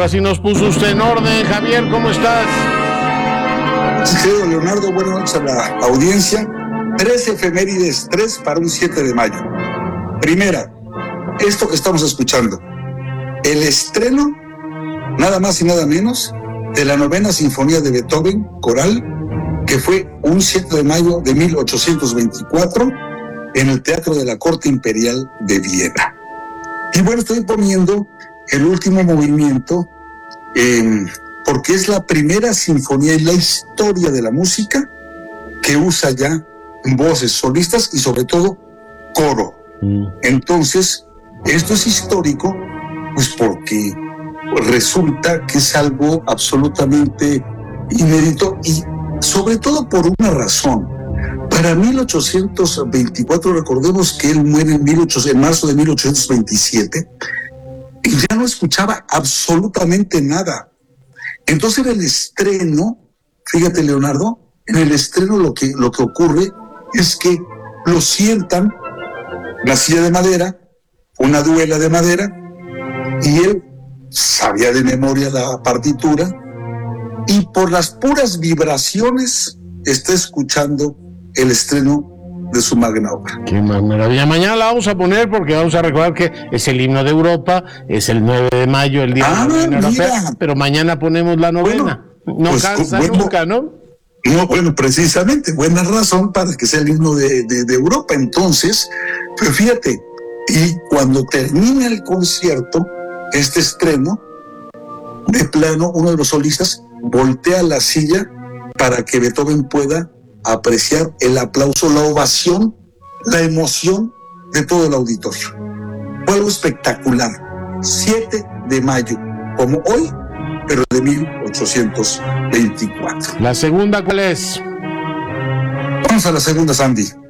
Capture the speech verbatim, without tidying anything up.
Ahora sí nos puso usted en orden. Javier, ¿cómo estás? Querido Leonardo, buenas noches a la audiencia. Tres efemérides, tres para un siete de mayo. Primera, esto que estamos escuchando, el estreno, nada más y nada menos, de la novena sinfonía de Beethoven, coral, que fue un siete de mayo de mil ochocientos veinticuatro en el Teatro de la Corte Imperial de Viena. Y bueno, estoy poniendo el último movimiento eh, porque es la primera sinfonía en la historia de la música que usa ya voces solistas y sobre todo coro. Mm. Entonces, esto es histórico, pues porque resulta que es algo absolutamente inédito y sobre todo por una razón. Para mil ochocientos veinticuatro, recordemos que él muere en, mil ochocientos, en marzo de mil ochocientos veintisiete, y ya no escuchaba absolutamente nada. Entonces en el estreno, fíjate Leonardo, en el estreno lo que, lo que ocurre es que lo sientan, la silla de madera, una duela de madera, y él sabía de memoria la partitura, y por las puras vibraciones está escuchando el estreno de su magna obra. Qué maravilla. Mañana la vamos a poner porque vamos a recordar que es el himno de Europa, es el nueve de mayo, el día ah, de la novena europea, pero mañana ponemos la novena. Bueno, no pues, cansa bueno, nunca, ¿no? No, bueno, precisamente, buena razón para que sea el himno de, de, de Europa. Entonces, pero fíjate, y cuando termina el concierto, este estreno, de plano, uno de los solistas voltea la silla para que Beethoven pueda apreciar el aplauso, la ovación, la emoción de todo el auditorio. Fue algo espectacular. siete de mayo, como hoy, pero de mil ochocientos veinticuatro. ¿La segunda cuál es? Vamos a la segunda, Sandy.